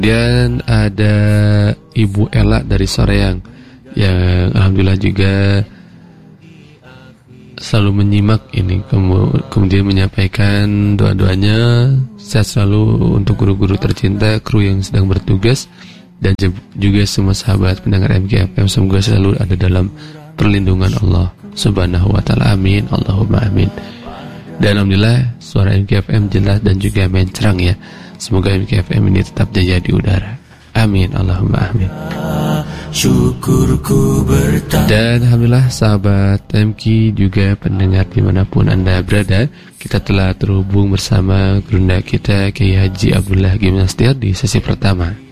Dan ada Ibu Ella dari Soreang yang alhamdulillah juga selalu menyimak ini, kemudian menyampaikan doa-doanya sehat selalu untuk guru-guru tercinta, kru yang sedang bertugas, dan juga semua sahabat pendengar MKFM. Semoga selalu ada dalam perlindungan Allah Subhanahu wa ta'ala. Amin, Allahumma amin. Dan alhamdulillah suara MKFM jelas dan juga mencerang ya. Semoga MKFM ini tetap jaya di udara. Amin, Allahumma amin. Syukurku dan alhamdulillah sahabat MK juga pendengar dimanapun Anda berada, kita telah terhubung bersama gurunda kita Kiai Haji Abdullah Gimnastiar di sesi pertama.